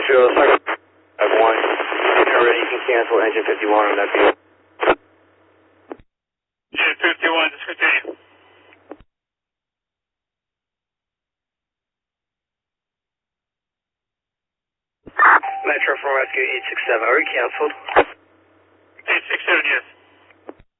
Metro, I've one. Already, you can cancel engine 51 on that view. Engine 51, just continue. Metro from Rescue 867, are we canceled? 867, yes.